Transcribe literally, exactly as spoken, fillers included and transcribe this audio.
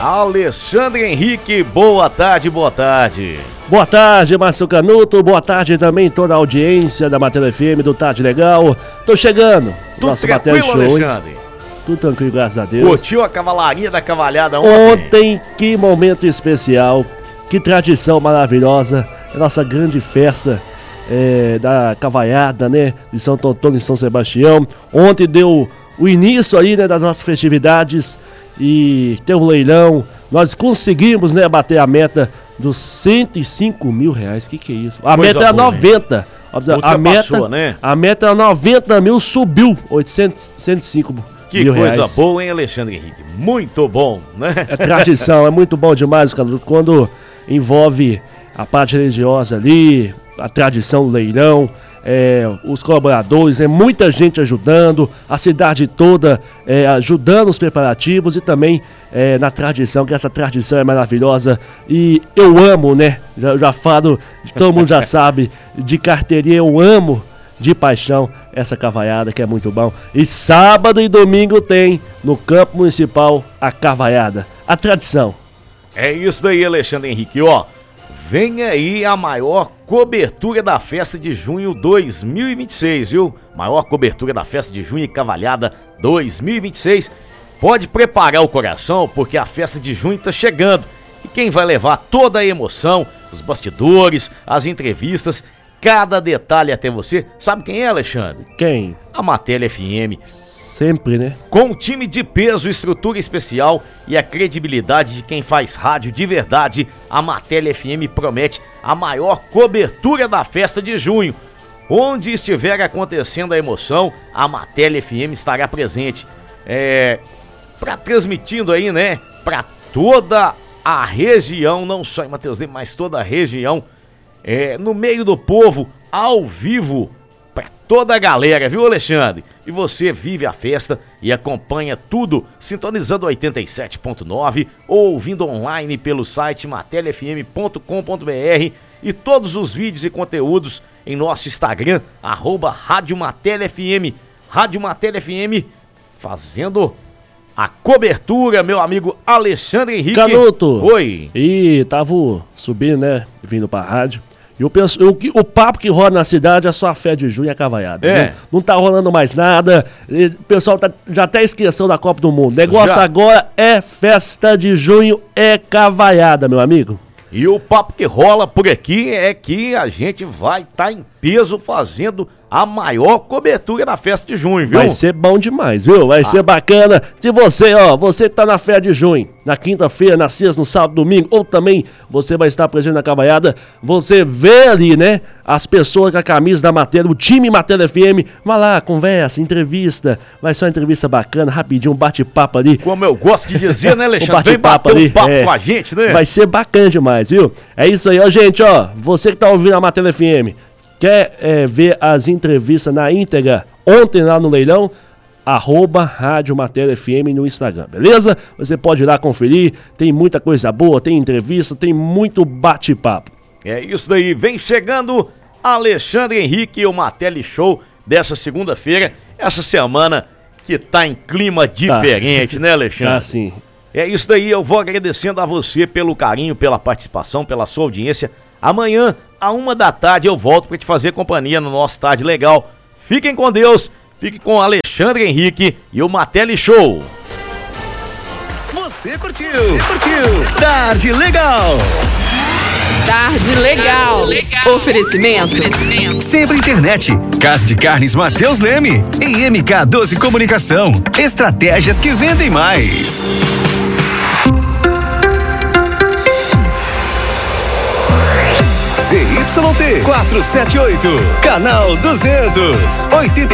Alexandre Henrique, boa tarde, boa tarde. Boa tarde, Márcio Canuto, boa tarde também toda a audiência da Matéria F M, do Tarde Legal. Tô chegando, Tudo nosso Matéria Show. Alexandre? Tudo tranquilo, graças a Deus. Curtiu a cavalaria da cavalhada ontem? Ontem, que momento especial, que tradição maravilhosa, a nossa grande festa é, da cavalhada, né, de Santo Antônio e São Sebastião. Ontem deu o início aí, né, das nossas festividades e teve um leilão. Nós conseguimos, né, bater a meta dos cento e cinco mil reais. Que que é isso? A Coisa meta era boa, noventa. A meta, né? a meta era noventa mil, subiu oitocentos, cento e cinco Que mil coisa reais. boa, hein, Alexandre Henrique? Muito bom, né? É tradição, é muito bom demais, cara, quando envolve a parte religiosa ali, a tradição do leilão, é, os colaboradores, é muita gente ajudando, a cidade toda é, ajudando os preparativos e também é, na tradição, que essa tradição é maravilhosa e eu amo, né? Já, já falo, todo mundo já sabe, de carteirinha, eu amo de paixão essa cavalhada que é muito bom. E sábado e domingo tem no campo municipal a cavalhada, a tradição. É isso daí, Alexandre Henrique, ó. Vem aí a maior cobertura da festa de junho dois mil e vinte e seis, viu? Maior cobertura da festa de junho e cavalhada dois mil e vinte e seis. Pode preparar o coração, porque a festa de junho tá chegando. E quem vai levar toda a emoção, os bastidores, as entrevistas, cada detalhe até você, sabe quem é, Alexandre? Quem? A Matéria F M. Sempre, né? Com um time de peso, estrutura especial e a credibilidade de quem faz rádio de verdade, a Matéria F M promete a maior cobertura da festa de junho. Onde estiver acontecendo a emoção, a Matéria F M estará presente. É, para transmitindo aí, né, para toda a região, não só em Mateus Leme, mas toda a região, é, no meio do povo, ao vivo, para toda a galera, viu, Alexandre? E você vive a festa e acompanha tudo sintonizando oitenta e sete ponto nove ou ouvindo online pelo site matéria f m ponto com ponto b r e todos os vídeos e conteúdos em nosso Instagram, arroba Rádio Matéria F M. Rádio Matéria F M fazendo a cobertura, meu amigo Alexandre Henrique. Canuto. Oi. E tava subindo, né, vindo pra rádio. E o, o, o papo que rola na cidade é só a fé de junho e a cavalhada. É. Não, não tá rolando mais nada. E o pessoal tá, já até esqueceu da Copa do Mundo. O negócio Já. agora é festa de junho, é cavalhada, meu amigo. E o papo que rola por aqui é que a gente vai estar tá em peso fazendo a maior cobertura da festa de junho, viu? Vai ser bom demais, viu? Vai ah. ser bacana. Se você, ó, você que tá na festa de junho, na quinta-feira, na sexta, no sábado, domingo, ou também você vai estar presente na cavalhada, você vê ali, né, as pessoas com a camisa da Matéria, o time Matéria F M, vai lá, conversa, entrevista, vai ser uma entrevista bacana, rapidinho, um bate-papo ali. Como eu gosto de dizer, né, Alexandre? um bate-papo Vem ali, um papo é, com a gente, né? Vai ser bacana demais, viu? É isso aí, ó, gente, ó, você que tá ouvindo a Matéria F M, quer é, ver as entrevistas na íntegra ontem lá no leilão? Arroba Rádio Matéria F M no Instagram, beleza? Você pode ir lá conferir, tem muita coisa boa, tem entrevista, tem muito bate-papo. É isso daí, vem chegando Alexandre Henrique e o Matéria Show dessa segunda-feira, essa semana que tá em clima diferente, tá. Né, Alexandre? Tá sim. É isso daí, eu vou agradecendo a você pelo carinho, pela participação, pela sua audiência. Amanhã, a uma da tarde, eu volto para te fazer companhia no nosso Tarde Legal. Fiquem com Deus, fiquem com Alexandre Henrique e o Matéria Show. Você curtiu? Você curtiu? Tarde Legal. Tarde Legal. Tarde Legal. Oferecimento. Oferecimento. Sempre Internet. Casa de Carnes Mateus Leme. E M K doze Comunicação. Estratégias que vendem mais. Z Y T quatrocentos e setenta e oito, canal duzentos, oitenta